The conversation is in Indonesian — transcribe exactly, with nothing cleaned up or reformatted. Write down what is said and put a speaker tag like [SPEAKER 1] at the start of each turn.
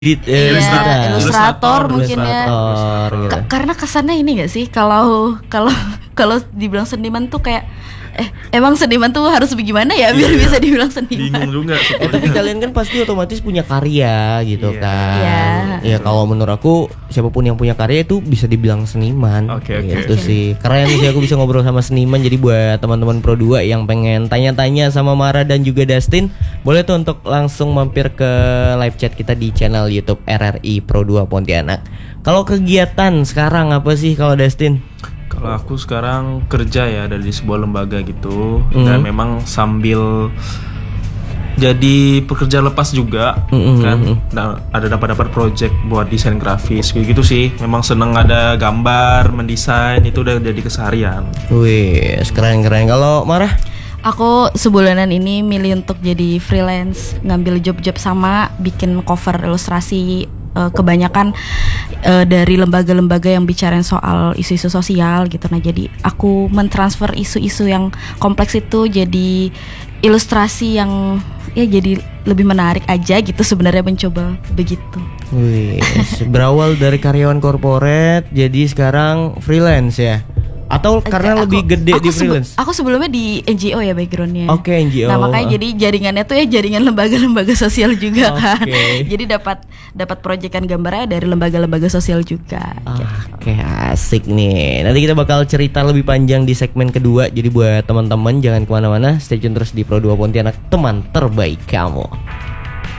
[SPEAKER 1] Di, eh,
[SPEAKER 2] Iya,
[SPEAKER 1] ilustrator.
[SPEAKER 2] ilustrator mungkin ya.
[SPEAKER 1] Ilustrator, gitu.
[SPEAKER 2] Ka- karena kesannya ini gak sih, kalau kalau kalau dibilang seniman tuh kayak eh emang seniman tuh harus bagaimana ya biar
[SPEAKER 3] Iya.
[SPEAKER 2] bisa dibilang seniman.
[SPEAKER 3] Bingung juga
[SPEAKER 1] Eh, tapi kalian kan pasti otomatis punya karya gitu
[SPEAKER 3] Iya.
[SPEAKER 1] kan.
[SPEAKER 2] Iya.
[SPEAKER 1] Ya kalau menurut aku siapapun yang punya karya itu bisa dibilang seniman.
[SPEAKER 3] Oke, oke,
[SPEAKER 1] Gitu
[SPEAKER 3] oke.
[SPEAKER 1] sih. Keren sih aku bisa ngobrol sama seniman. Jadi buat teman-teman Pro dua yang pengen tanya-tanya sama Mara dan juga Dustin, boleh tuh untuk langsung mampir ke live chat kita di channel YouTube R R I Pro dua Pontianak. Kalau kegiatan sekarang apa sih kalau Dustin?
[SPEAKER 3] Kalau aku sekarang kerja ya dari sebuah lembaga gitu,
[SPEAKER 1] Mhm.
[SPEAKER 3] dan memang sambil jadi pekerja lepas juga
[SPEAKER 1] Mhm,
[SPEAKER 3] kan,
[SPEAKER 1] mhm.
[SPEAKER 3] da- ada dapat dapat project buat desain grafis kayak gitu sih. Memang seneng ada gambar, mendesain, itu udah jadi keseharian.
[SPEAKER 1] Wih, keren-keren. Kalau Mara?
[SPEAKER 2] Aku sebulanan ini milih untuk jadi freelance, ngambil job-job sama bikin cover ilustrasi, eh, kebanyakan eh, dari lembaga-lembaga yang bicarain soal isu-isu sosial gitu. Nah, jadi aku mentransfer isu-isu yang kompleks itu jadi ilustrasi yang ya jadi lebih menarik aja gitu, sebenarnya mencoba begitu.
[SPEAKER 1] Wih, berawal dari karyawan korporat jadi sekarang freelance ya? Atau karena
[SPEAKER 2] Aku-
[SPEAKER 1] lebih gede
[SPEAKER 2] aku
[SPEAKER 1] di
[SPEAKER 2] sebe-
[SPEAKER 1] freelance?
[SPEAKER 2] Aku sebelumnya di N G O ya backgroundnya.
[SPEAKER 1] Oke, N G O.
[SPEAKER 2] Nah makanya jadi jaringannya tuh ya jaringan lembaga-lembaga sosial juga kan.
[SPEAKER 1] Oke.
[SPEAKER 2] Jadi dapat dapat proyekan gambarnya dari lembaga-lembaga sosial juga.
[SPEAKER 1] Oke, asik nih. Nanti kita bakal cerita lebih panjang di segmen kedua. Jadi buat teman-teman jangan kemana-mana, stay tune terus di Pro dua Pontianak, teman terbaik kamu.